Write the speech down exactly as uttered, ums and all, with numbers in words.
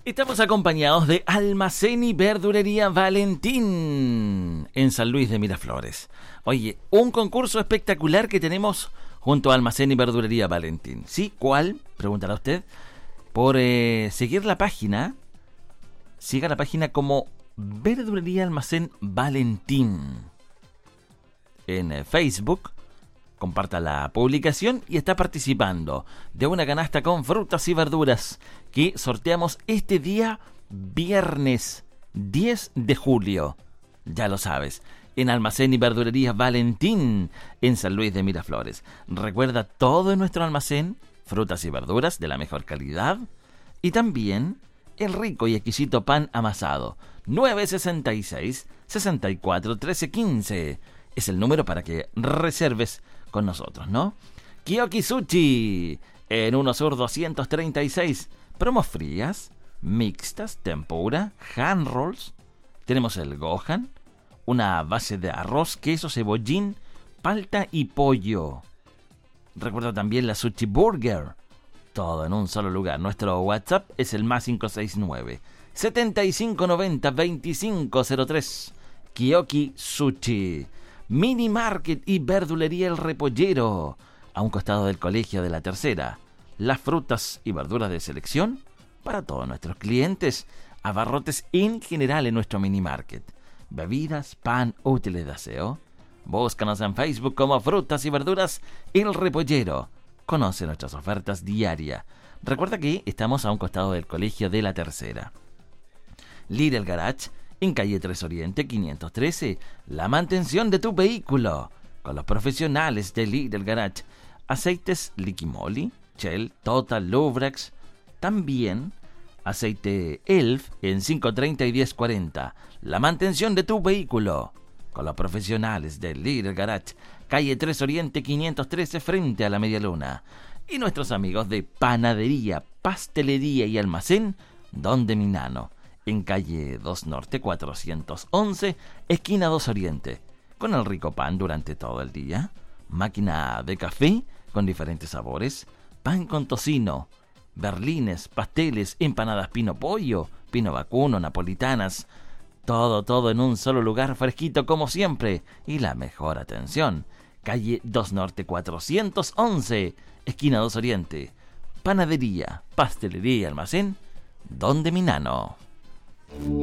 Estamos acompañados de Almacén y Verdulería Valentín en San Luis de Miraflores. Oye, un concurso espectacular que tenemos junto a Almacén y Verdulería Valentín. ¿Sí? ¿Cuál? Preguntará usted. Por eh, seguir la página, siga la página como Verdulería Almacén Valentín en eh, Facebook. Comparta la publicación y está participando de una canasta con frutas y verduras que sorteamos este día viernes diez de julio. Ya lo sabes, en Almacén y Verdulería Valentín en San Luis de Miraflores. Recuerda, todo en nuestro almacén, frutas y verduras de la mejor calidad y también el rico y exquisito pan amasado. nueve sesenta y seis, sesenta y cuatro, trece quince es el número para que reserves con nosotros, ¿no? Kiyoki Sushi en uno Sur doscientos treinta y seis. Promos frías, mixtas, tempura, hand rolls. Tenemos el gohan, una base de arroz, queso, cebollín, palta y pollo. Recuerda también la Sushi Burger. Todo en un solo lugar. Nuestro WhatsApp es el más cinco seis nueve, setenta y cinco noventa, veinticinco cero tres. Kiyoki Sushi. Mini Market y Verdulería El Repollero, a un costado del Colegio de la Tercera. Las frutas y verduras de selección para todos nuestros clientes. Abarrotes en general en nuestro Mini Market. Bebidas, pan, útiles de aseo. Búscanos en Facebook como Frutas y Verduras El Repollero. Conoce nuestras ofertas diarias. Recuerda que estamos a un costado del Colegio de la Tercera. Lidl Garage en calle tres Oriente quinientos trece, la mantención de tu vehículo con los profesionales de Lidl Garage. Aceites Liquimoli, Shell, Total, Lubrax. También aceite Elf en cinco treinta y diez cuarenta. La mantención de tu vehículo con los profesionales de Lidl Garage. Calle tres Oriente quinientos trece frente a la Media Luna. Y nuestros amigos de Panadería, Pastelería y Almacén Don de Minano, en calle dos Norte cuatrocientos once, esquina dos Oriente, con el rico pan durante todo el día, máquina de café con diferentes sabores, pan con tocino, berlines, pasteles, empanadas pino pollo, pino vacuno, napolitanas, todo, todo en un solo lugar, fresquito como siempre, y la mejor atención. Calle dos Norte cuatrocientos once, esquina dos Oriente, Panadería, Pastelería y Almacén Don de Minano.